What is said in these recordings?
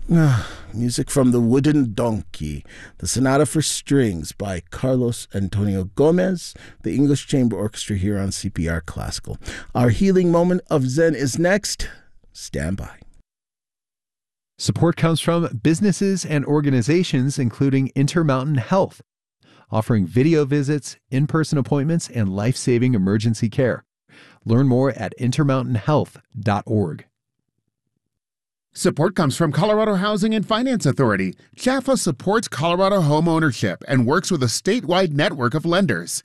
Music from The Wooden Donkey, the Sonata for Strings by Carlos Antonio Gomez, the English Chamber Orchestra here on CPR Classical. Our healing moment of Zen is next. Stand by. Support comes from businesses and organizations including Intermountain Health, offering video visits, in-person appointments, and life-saving emergency care. Learn more at intermountainhealth.org. Support comes from Colorado Housing and Finance Authority. CHFA supports Colorado home ownership and works with a statewide network of lenders.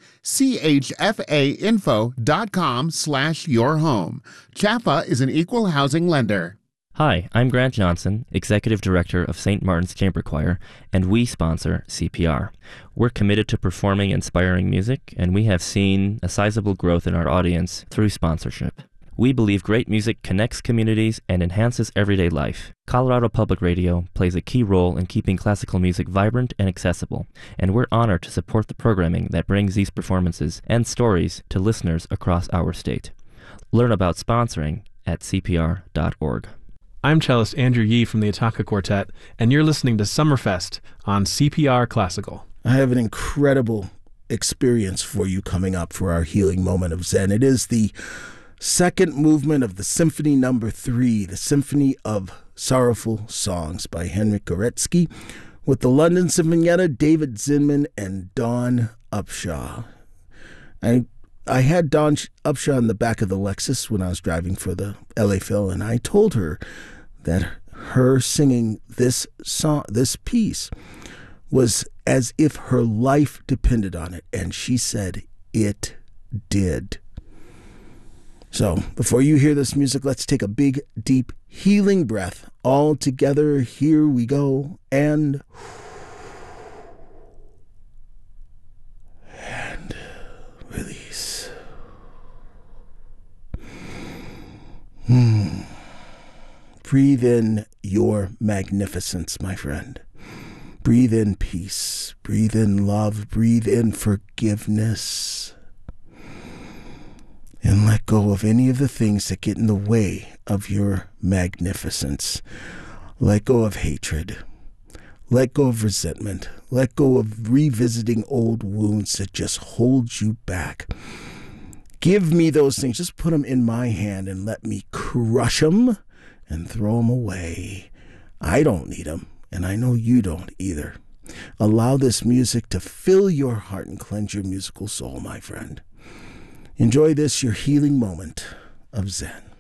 chfainfo.com/yourhome. CHFA is an equal housing lender. Hi, I'm Grant Johnson, Executive Director of St. Martin's Chamber Choir, and we sponsor CPR. We're committed to performing inspiring music, and we have seen a sizable growth in our audience through sponsorship. We believe great music connects communities and enhances everyday life. Colorado Public Radio plays a key role in keeping classical music vibrant and accessible, and we're honored to support the programming that brings these performances and stories to listeners across our state. Learn about sponsoring at cpr.org. I'm cellist Andrew Yee from the Ataka Quartet, and you're listening to Summerfest on CPR Classical. I have an incredible experience for you coming up for our healing moment of Zen. It is the second movement of the Symphony No. 3, the Symphony of Sorrowful Songs by Henryk Gorecki, with the London Sinfonietta, David Zinman, and Dawn Upshaw. I had Dawn Upshaw in the back of the Lexus when I was driving for the LA Phil, and I told her that her singing this song, this piece, was as if her life depended on it, and she said it did. So before you hear this music, let's take a big, deep, healing breath. All together, here we go, and release. Breathe in your magnificence, my friend. Breathe in peace. Breathe in love. Breathe in forgiveness. And let go of any of the things that get in the way of your magnificence. Let go of hatred. Let go of resentment. Let go of revisiting old wounds that just hold you back. Give me those things. Just put them in my hand and let me crush them and throw them away. I don't need them, and I know you don't either. Allow this music to fill your heart and cleanse your musical soul, my friend. Enjoy this, your healing moment of Zen.